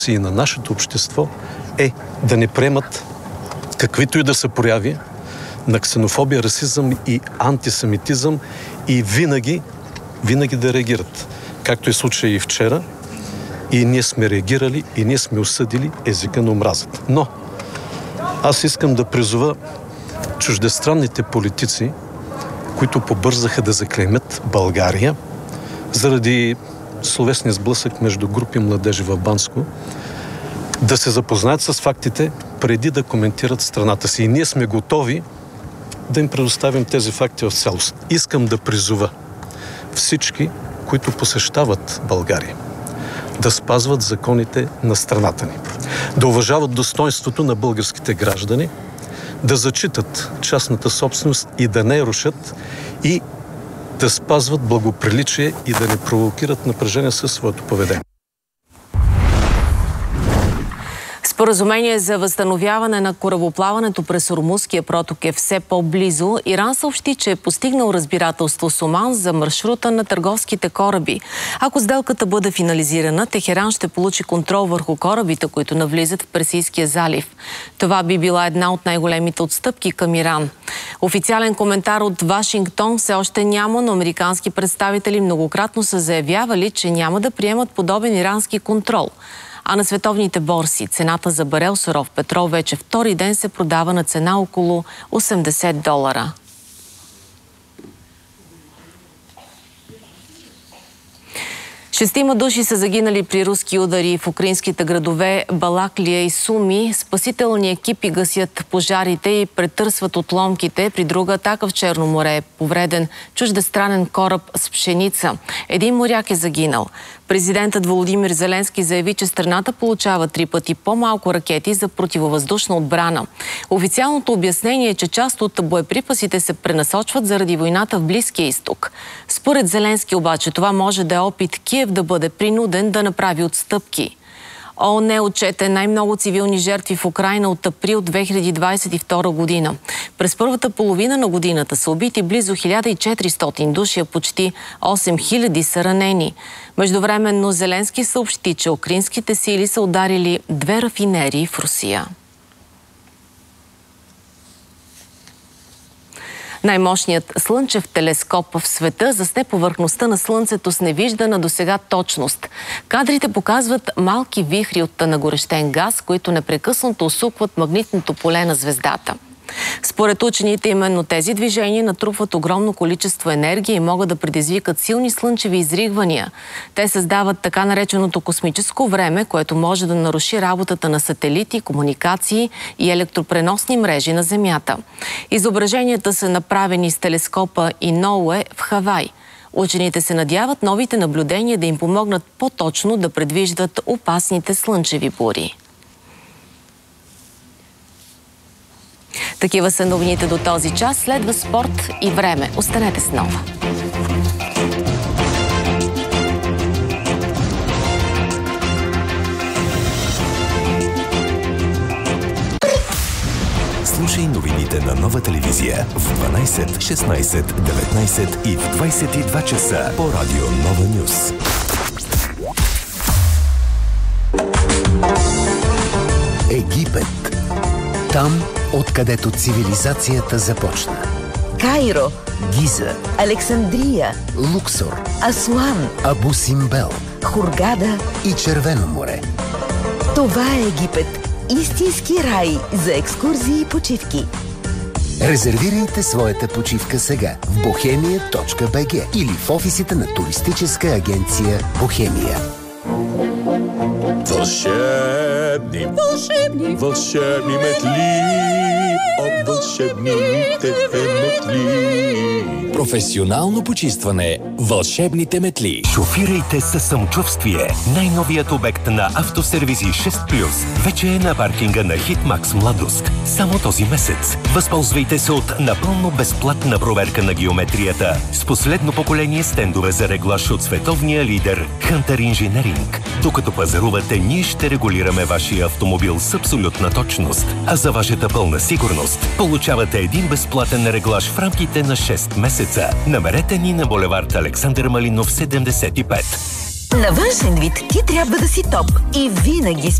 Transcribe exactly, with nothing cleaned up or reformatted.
и на нашето общество е да не приемат каквито и да са прояви на ксенофобия, расизъм и антисемитизъм и винаги, винаги да реагират. Както е случай и вчера, и ние сме реагирали, и ние сме осъдили езика на омразата. Но аз искам да призова чуждестранните политици, които побързаха да заклеймят България заради словесния сблъсък между групи младежи в Банско, да се запознаят с фактите преди да коментират страната си. И ние сме готови да им предоставим тези факти в цялост. Искам да призова всички, които посещават България, да спазват законите на страната ни, да уважават достоинството на българските граждани, да зачитат частната собственост и да не я рушат и да спазват благоприличие и да не провокират напрежение със своето поведение. Споразумение за възстановяване на корабоплаването през Ормузския проток е все по-близо. Иран съобщи, че е постигнал разбирателство с Оман за маршрута на търговските кораби. Ако сделката бъде финализирана, Техеран ще получи контрол върху корабите, които навлизат в Персийския залив. Това би била една от най-големите отстъпки към Иран. Официален коментар от Вашингтон все още няма, но американски представители многократно са заявявали, че няма да приемат подобен ирански контрол. А на световните борси цената за барел суров петрол вече втори ден се продава на цена около осемдесет долара. Шестима души са загинали при руски удари в украинските градове Балаклия и Суми. Спасителни екипи гасят пожарите и претърсват отломките. При друга атака в Черно море е повреден чуждестранен кораб с пшеница. Един моряк е загинал. Президентът Володимир Зеленски заяви, че страната получава три пъти по-малко ракети за противовъздушна отбрана. Официалното обяснение е, че част от боеприпасите се пренасочват заради войната в Близкия изток. Според Зеленски обаче това може да е опит Киев да бъде принуден да направи отстъпки. ООН отчете най-много цивилни жертви в Украйна от април две хиляди двадесет и втора година. През първата половина на годината са убити близо хиляда и четиристотин души, а почти осем хиляди са ранени. Междувременно Зеленски съобщи, че украинските сили са ударили две рафинерии в Русия. Най-мощният слънчев телескоп в света засне повърхността на Слънцето с невиждана досега точност. Кадрите показват малки вихри от нагорещен газ, които непрекъснато усукват магнитното поле на звездата. Според учените, именно тези движения натрупват огромно количество енергия и могат да предизвикат силни слънчеви изригвания. Те създават така нареченото космическо време, което може да наруши работата на сателити, комуникации и електропреносни мрежи на Земята. Изображенията са направени с телескопа Иноуе в Хавай. Учените се надяват новите наблюдения да им помогнат по-точно да предвиждат опасните слънчеви бури. Такива са новините до този час. Следва спорт и време. Останете с Нова. Слушай новините на Нова телевизия в дванадесет, шестнадесет, деветнадесет и в двадесет и два часа по радио Нова Нюс. Египет. Там, откъдето цивилизацията започна. Кайро, Гиза, Александрия, Луксор, Асуан, Абу Симбел Хургада и Червено море. Това е Египет. Истински рай за екскурзии и почивки. Резервирайте своята почивка сега в бохемия точка би джи или в офисите на туристическа агенция Бохемия. Вълшебни, вълшебни, вълшебни метли от вълшебните метли. Професионално почистване Вълшебните метли. Шофирайте със самочувствие. Най-новият обект на Автосервизи шест плюс вече е на паркинга на Хитмакс Младост. Само този месец. Възползвайте се от напълно безплатна проверка на геометрията с последно поколение стендове за реглаж от световния лидер Hunter Engineering. Докато пазарувате, ние ще регулираме вашия автомобил с абсолютна точност. А за вашата пълна сигурност получавате един безплатен реглаж в рамките на шест месеца. Намерете ни на булевард Александър Малинов седемдесет и пет. На външен вид ти трябва да си топ и винаги